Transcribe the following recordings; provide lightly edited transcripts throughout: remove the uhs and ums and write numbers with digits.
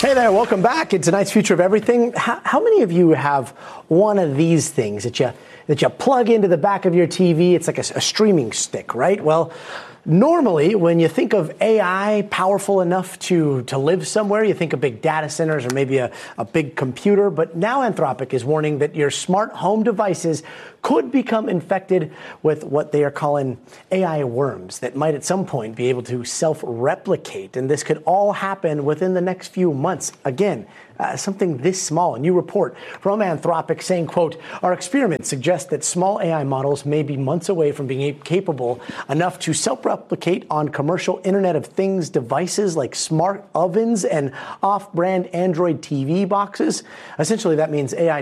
Hey there, welcome back. In tonight's Future of Everything, how many of you have one of these things that you plug into the back of your TV? It's like a streaming stick, right? Well, normally, when you think of AI powerful enough to live somewhere, you think of big data centers or maybe a big computer. But now Anthropic is warning that your smart home devices could become infected with what they are calling AI worms that might at some point be able to self-replicate. And this could all happen within the next few months. Again, something this small. A new report from Anthropic saying, quote, our experiments suggest that small AI models may be months away from being capable enough to self-replicate on commercial Internet of Things devices like smart ovens and off-brand Android TV boxes. Essentially, that means AI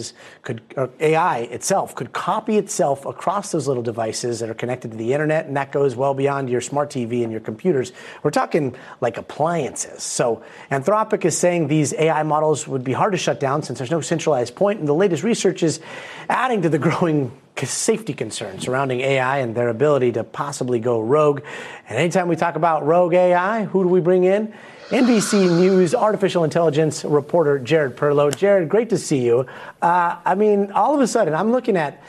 itself could copy itself across those little devices that are connected to the Internet, and that goes well beyond your smart TV and your computers. We're talking like appliances. So Anthropic is saying these AI models would be hard to shut down since there's no centralized point, and the latest research is adding to the growing safety concerns surrounding AI and their ability to possibly go rogue. And anytime we talk about rogue AI, who do we bring in? NBC News artificial intelligence reporter Jared Perlow. Jared, great to see you. All of a sudden, I'm looking at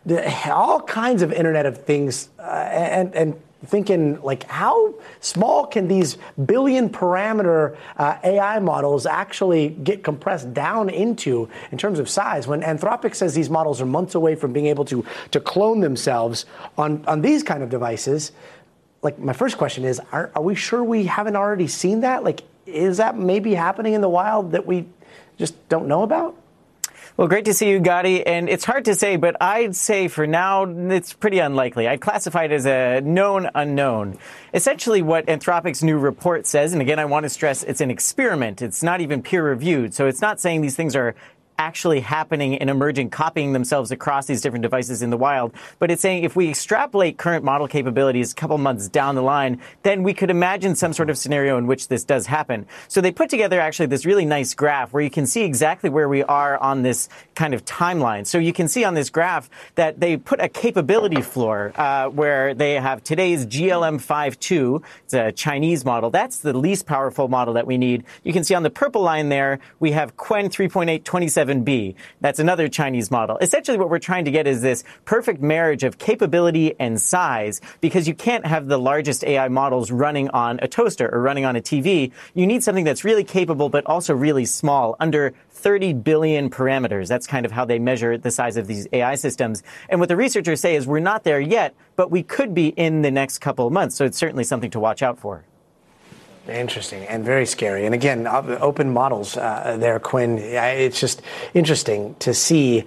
all kinds of Internet of Things and thinking, like, how small can these billion parameter AI models actually get compressed down into in terms of size? When Anthropic says these models are months away from being able to clone themselves on these kind of devices, like, my first question is, are we sure we haven't already seen that? Like, is that maybe happening in the wild that we just don't know about? Well, great to see you, Gadi. And it's hard to say, but I'd say for now, it's pretty unlikely. I'd classify it as a known unknown. Essentially, what Anthropic's new report says, and again, I want to stress it's an experiment. It's not even peer-reviewed. So it's not saying these things are actually happening and emerging, copying themselves across these different devices in the wild. But it's saying if we extrapolate current model capabilities a couple months down the line, then we could imagine some sort of scenario in which this does happen. So they put together actually this really nice graph where you can see exactly where we are on this kind of timeline. So you can see on this graph that they put a capability floor where they have today's GLM-5.2. It's a Chinese model. That's the least powerful model that we need. You can see on the purple line there, we have Qwen 3.8 27B. That's another Chinese model. Essentially, what we're trying to get is this perfect marriage of capability and size, because you can't have the largest AI models running on a toaster or running on a TV. You need something that's really capable, but also really small, under 30 billion parameters. That's kind of how they measure the size of these AI systems. And what the researchers say is we're not there yet, but we could be in the next couple of months. So it's certainly something to watch out for. Interesting and very scary. And again, open models there, Quinn. It's just interesting to see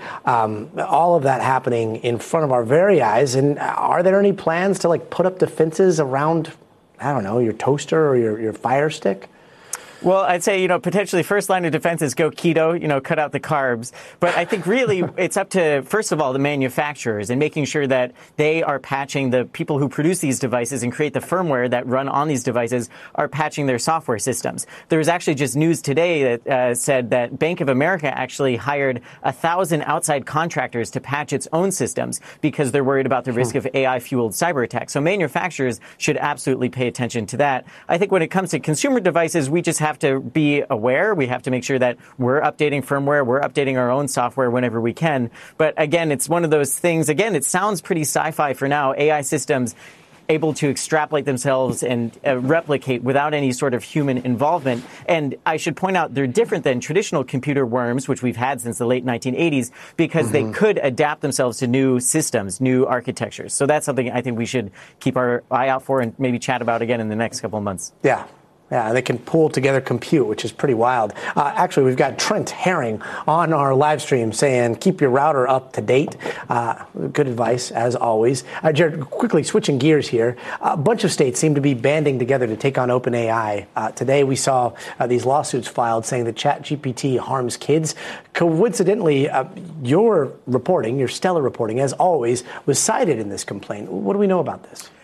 all of that happening in front of our very eyes. And are there any plans to put up defenses around, I don't know, your toaster or your Fire Stick? Well, I'd say, potentially first line of defense is go keto, cut out the carbs. But I think really it's up to, first of all, the manufacturers and making sure that they are patching, the people who produce these devices and create the firmware that run on these devices are patching their software systems. There was actually just news today that said that Bank of America actually hired 1,000 outside contractors to patch its own systems because they're worried about the risk of AI-fueled cyber attacks. So manufacturers should absolutely pay attention to that. I think when it comes to consumer devices, we just have to be aware. We have to make sure that we're updating firmware, we're updating our own software whenever we can. But again, it's one of those things, again, it sounds pretty sci-fi for now, AI systems able to extrapolate themselves and replicate without any sort of human involvement. And I should point out they're different than traditional computer worms, which we've had since the late 1980s, because they could adapt themselves to new systems, new architectures. So that's something I think we should keep our eye out for and maybe chat about again in the next couple of months. Yeah, they can pull together compute, which is pretty wild. Actually, we've got Trent Herring on our live stream saying, keep your router up to date. Good advice, as always. Jared, quickly switching gears here. A bunch of states seem to be banding together to take on OpenAI. Today, we saw these lawsuits filed saying that ChatGPT harms kids. Coincidentally, your stellar reporting, as always, was cited in this complaint. What do we know about this?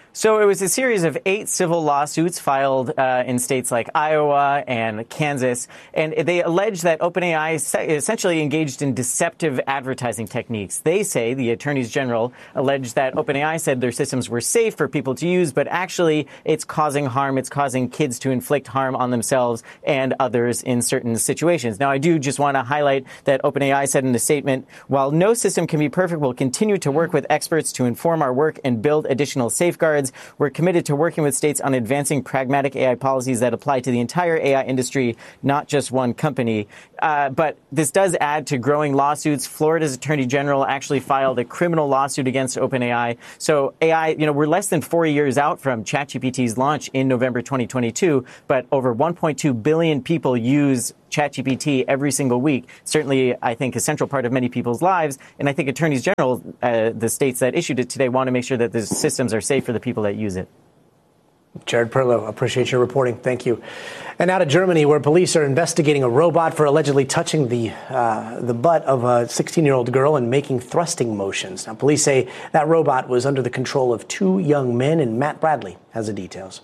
So it was a series of 8 civil lawsuits filed in states like Iowa and Kansas, and they allege that OpenAI essentially engaged in deceptive advertising techniques. They say, the attorneys general allege that OpenAI said their systems were safe for people to use, but actually it's causing harm. It's causing kids to inflict harm on themselves and others in certain situations. Now, I do just want to highlight that OpenAI said in a statement, while no system can be perfect, we'll continue to work with experts to inform our work and build additional safeguards. We're committed to working with states on advancing pragmatic AI policies that apply to the entire AI industry, not just one company. But this does add to growing lawsuits. Florida's attorney general actually filed a criminal lawsuit against OpenAI. So AI, we're less than 4 years out from ChatGPT's launch in November 2022, but over 1.2 billion people use ChatGPT every single week. Certainly, I think, a central part of many people's lives. And I think attorneys general, the states that issued it today, want to make sure that the systems are safe for the people that use it. Jared Perlow, appreciate your reporting. Thank you. And now to Germany, where police are investigating a robot for allegedly touching the butt of a 16-year-old girl and making thrusting motions. Now, police say that robot was under the control of 2 young men, and Matt Bradley has the details.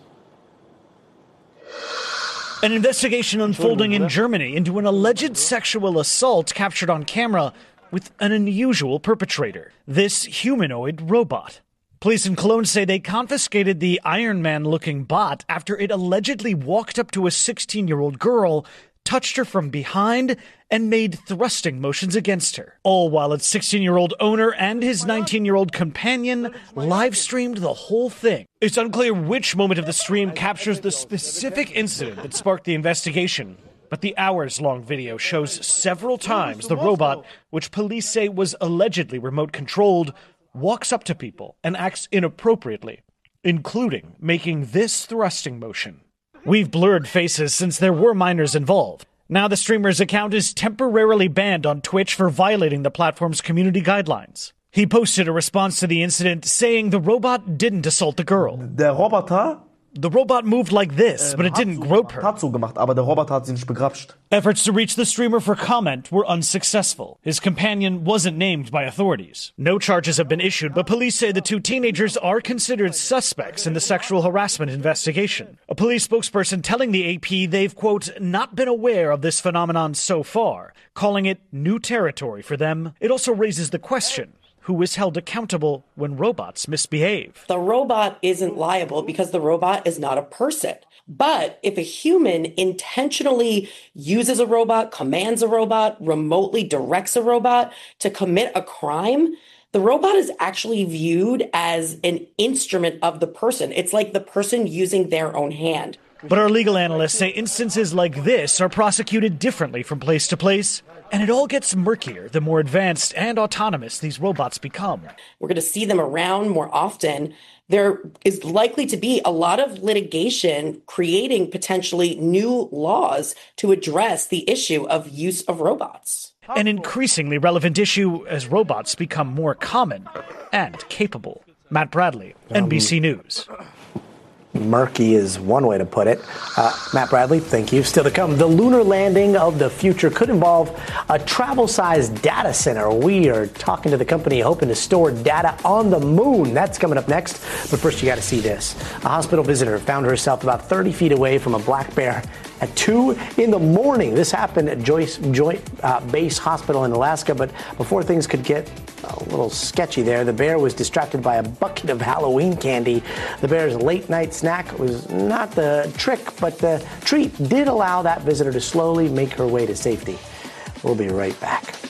An investigation unfolding in Germany into an alleged sexual assault captured on camera with an unusual perpetrator, this humanoid robot. Police in Cologne say they confiscated the Iron Man-looking bot after it allegedly walked up to a 16-year-old girl, touched her from behind, and made thrusting motions against her, all while its 16-year-old owner and his 19-year-old companion live-streamed the whole thing. It's unclear which moment of the stream captures the specific incident that sparked the investigation, but the hours-long video shows several times the robot, which police say was allegedly remote-controlled, walks up to people and acts inappropriately, including making this thrusting motion. We've blurred faces since there were minors involved. Now the streamer's account is temporarily banned on Twitch for violating the platform's community guidelines. He posted a response to the incident saying the robot didn't assault the girl. The robot moved like this, but it didn't grope her. Efforts to reach the streamer for comment were unsuccessful. His companion wasn't named by authorities. No charges have been issued, but police say the 2 teenagers are considered suspects in the sexual harassment investigation. A police spokesperson telling the AP they've, quote, not been aware of this phenomenon so far, calling it new territory for them. It also raises the question: who is held accountable when robots misbehave? The robot isn't liable because the robot is not a person. But if a human intentionally uses a robot, commands a robot, remotely directs a robot to commit a crime, the robot is actually viewed as an instrument of the person. It's like the person using their own hand. But our legal analysts say instances like this are prosecuted differently from place to place, and it all gets murkier the more advanced and autonomous these robots become. We're going to see them around more often. There is likely to be a lot of litigation creating potentially new laws to address the issue of use of robots. An increasingly relevant issue as robots become more common and capable. Matt Bradley, NBC News. Murky is one way to put it. Matt Bradley, thank you. Still to come, the lunar landing of the future could involve a travel-sized data center. We are talking to the company hoping to store data on the moon. That's coming up next. But first, you got to see this. A hospital visitor found herself about 30 feet away from a black bear at 2 in the morning. This happened at Joint Base Hospital in Alaska. But before things could get a little sketchy there, the bear was distracted by a bucket of Halloween candy. The bear's late night snack was not the trick, but the treat did allow that visitor to slowly make her way to safety. We'll be right back.